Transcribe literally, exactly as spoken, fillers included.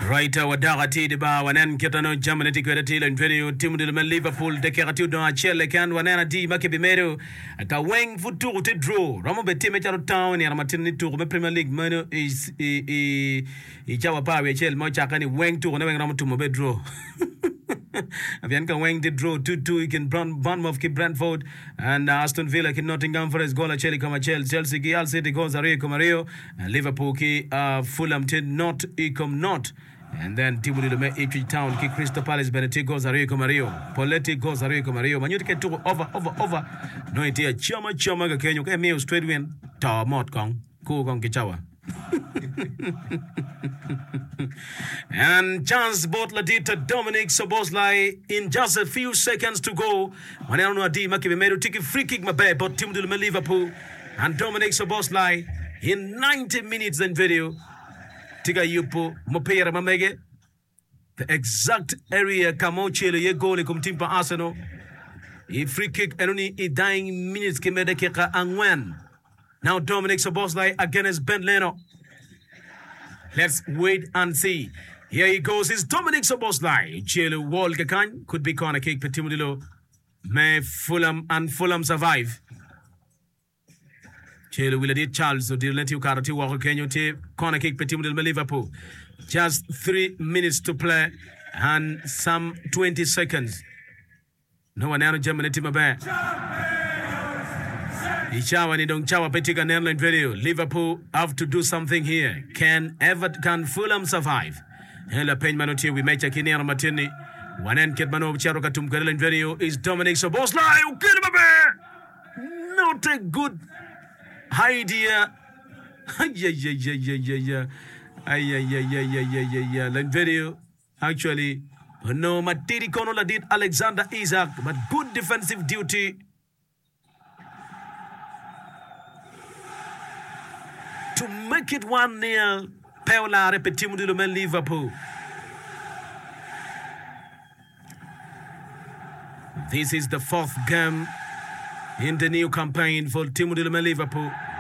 Right, wadagati de ba wanan kitano Germany tikwedati la video timu de Liverpool de kerati do achele kan wanana di makebimero ka weng futu te draw ramo beti me charo town ya matin ni tour be Premier League mano is e e e chawa pa we chel mo chaka ni weng tour na weng ramo tumo be draw. Avian can wing the draw two two. You can Bournemouth keep Brentford and uh, Aston Villa can Nottingham Forest goal Chelsea come Chelsea Chelsea ki Al City goes Ario Comario and Liverpool ki uh, Fulham did not ecom not and then Timothy de Ipswich Town ki Crystal Palace Benedict goes Ario Comario Poletti goes Ario Comario man you get to over over over no idea chama chama ka Kenya ka me straight win ta mot kong ko kong kichawa. And chance Butler did to Dominic Szoboszlai in just a few seconds to go. Maneno adi makibimero take a free kick mabe but Team Dulme Liverpool and Dominic Szoboszlai in ninety minutes in video. Tiga yupo mopera mamege the exact area kamo chele ye goal kum timpa Arsenal. A free kick enoni i dying minutes kemede keka angwen. Now Dominic Szoboszlai against Ben Leno. Let's wait and see. Here he goes. It's Dominic Szoboszlai. Chelo wall kakan could be corner kick. Petimudilo may Fulham and Fulham survive. Chelo will edit Charles. So let you carry walk Kenyo tape corner kick. Petimudilo Liverpool. Just three minutes to play and some twenty seconds. No one out of Germany team about. Ichawa ni dong chawa petika Netherlands video. Liverpool have to do something here. Can ever can Fulham survive? Hela pen manoti we make a kinero matini. One end kid mano charo katum Netherlands video is Dominic Szoboszlai. Not a good idea. Yeah yeah yeah yeah yeah yeah. Ay yeah yeah yeah yeah yeah yeah yeah. Land video actually no matiri kono la did Alexander Isak but good defensive duty. To make it one nil, Paola repetimu de Lumen Liverpool. This is the fourth game in the new campaign for Timu de Lumen Liverpool.